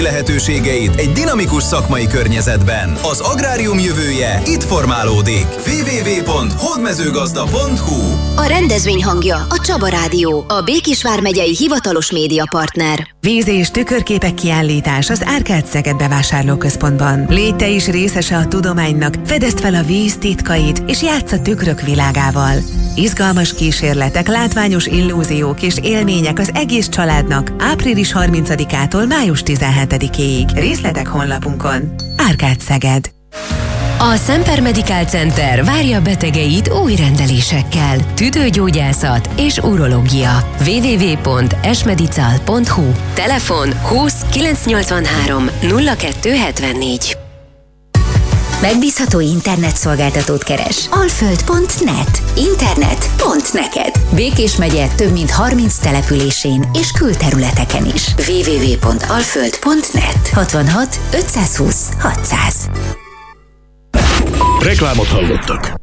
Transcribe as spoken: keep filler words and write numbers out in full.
lehetőségeit egy dinamikus szakmai környezetben. Az agrárium jövője itt formálódik. double-u double-u double-u pont hódmezőgazda pont hu A rendezvény hangja a Csaba Rádió, a Békés vármegyei hivatalos médiapartner. Víz- és tükörképek kiállítás az Árkád Szeged bevásárlóközpontban. Légy te is részese a tudománynak, fedezd fel a víz titkait, és játsz a tükrök világával. Izgalmas kísérletek, látványos illúziók és élmények az egész családnak április harmincadikától május tizenhetedikéig. Részletek honlapunkon. Árkád Szeged. A Semper Medical Center várja betegeit új rendelésekkel. Tüdőgyógyászat és urológia. double-u double-u double-u pont esmedical pont hu. Telefon húsz kilencszáznyolcvanhárom nulla kettő hetvennégy. Megbízható internetszolgáltatót keres. alföld pont net. Internet pont neked. Békés megye több mint harminc településén és külterületeken is. double-u double-u double-u pont alföld pont net. hatvanhat ötszázhúsz hatszáz. Reklámot hallottak.